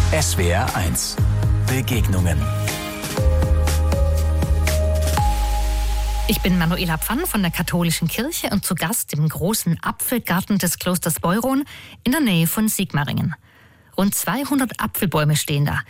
SWR 1 Begegnungen. Ich bin Manuela Pfann von der Katholischen Kirche und zu Gast im großen Apfelgarten des Klosters Beuron in der Nähe von Sigmaringen. Rund 200 Apfelbäume stehen da,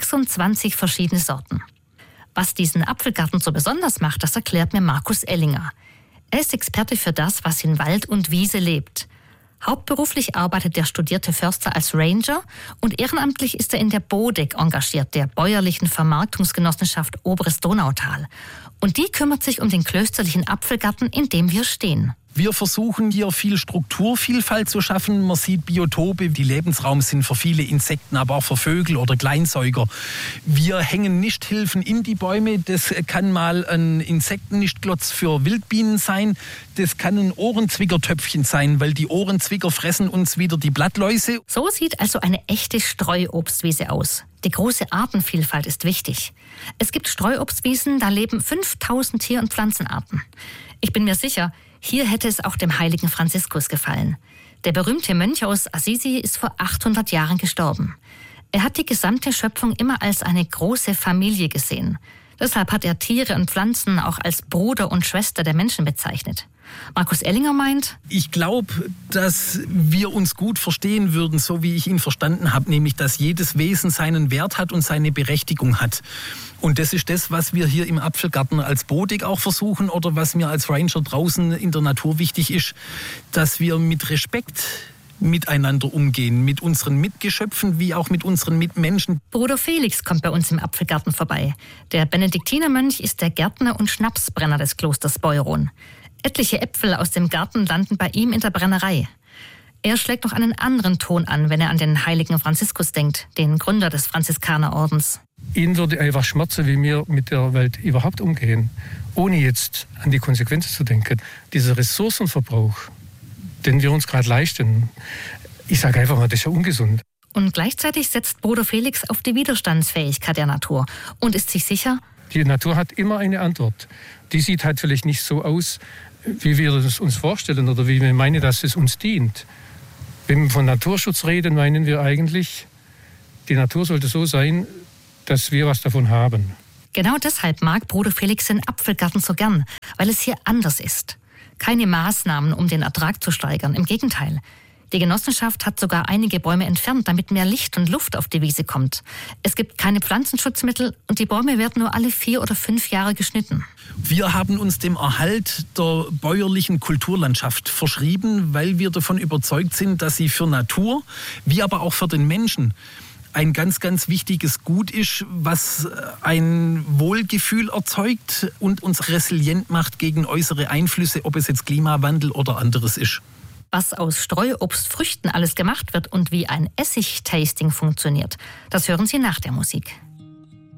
26 verschiedene Sorten. Was diesen Apfelgarten so besonders macht, das erklärt mir Markus Ellinger. Er ist Experte für das, was in Wald und Wiese lebt. Hauptberuflich arbeitet der studierte Förster als Ranger und ehrenamtlich ist er in der BODEG engagiert, der bäuerlichen Vermarktungsgenossenschaft Oberes Donautal. Und die kümmert sich um den klösterlichen Apfelgarten, in dem wir stehen. Wir versuchen hier viel Strukturvielfalt zu schaffen. Man sieht Biotope, die Lebensraum sind für viele Insekten, aber auch für Vögel oder Kleinsäuger. Wir hängen Nisthilfen in die Bäume. Das kann mal ein Insektennischtglotz für Wildbienen sein. Das kann ein Ohrenzwickertöpfchen sein, weil die Ohrenzwicker fressen uns wieder die Blattläuse. So sieht also eine echte Streuobstwiese aus. Die große Artenvielfalt ist wichtig. Es gibt Streuobstwiesen, da leben 5000 Tier- und Pflanzenarten. Ich bin mir sicher, hier hätte es auch dem heiligen Franziskus gefallen. Der berühmte Mönch aus Assisi ist vor 800 Jahren gestorben. Er hat die gesamte Schöpfung immer als eine große Familie gesehen. Deshalb hat er Tiere und Pflanzen auch als Bruder und Schwester der Menschen bezeichnet. Markus Ellinger meint: Ich glaube, dass wir uns gut verstehen würden, so wie ich ihn verstanden habe, nämlich, dass jedes Wesen seinen Wert hat und seine Berechtigung hat. Und das ist das, was wir hier im Apfelgarten als BODEG auch versuchen oder was mir als Ranger draußen in der Natur wichtig ist, dass wir mit Respekt miteinander umgehen, mit unseren Mitgeschöpfen wie auch mit unseren Mitmenschen. Bruder Felix kommt bei uns im Apfelgarten vorbei. Der Benediktinermönch ist der Gärtner und Schnapsbrenner des Klosters Beuron. Etliche Äpfel aus dem Garten landen bei ihm in der Brennerei. Er schlägt noch einen anderen Ton an, wenn er an den heiligen Franziskus denkt, den Gründer des Franziskanerordens. Ihn würde einfach schmerzen, wie wir mit der Welt überhaupt umgehen, ohne jetzt an die Konsequenzen zu denken. Dieser Ressourcenverbrauch, den wir uns gerade leisten, ich sage einfach mal, das ist ja ungesund. Und gleichzeitig setzt Bruder Felix auf die Widerstandsfähigkeit der Natur und ist sich sicher: Die Natur hat immer eine Antwort. Die sieht halt vielleicht nicht so aus, wie wir es uns vorstellen oder wie wir meinen, dass es uns dient. Wenn wir von Naturschutz reden, meinen wir eigentlich, die Natur sollte so sein, dass wir was davon haben. Genau deshalb mag Bruder Felix den Apfelgarten so gern, weil es hier anders ist. Keine Maßnahmen, um den Ertrag zu steigern, im Gegenteil. Die Genossenschaft hat sogar einige Bäume entfernt, damit mehr Licht und Luft auf die Wiese kommt. Es gibt keine Pflanzenschutzmittel und die Bäume werden nur alle 4 oder 5 Jahre geschnitten. Wir haben uns dem Erhalt der bäuerlichen Kulturlandschaft verschrieben, weil wir davon überzeugt sind, dass sie für Natur, wie aber auch für den Menschen, ein ganz, ganz wichtiges Gut ist, was ein Wohlgefühl erzeugt und uns resilient macht gegen äußere Einflüsse, ob es jetzt Klimawandel oder anderes ist. Was aus Streuobstfrüchten alles gemacht wird und wie ein Essig-Tasting funktioniert, das hören Sie nach der Musik.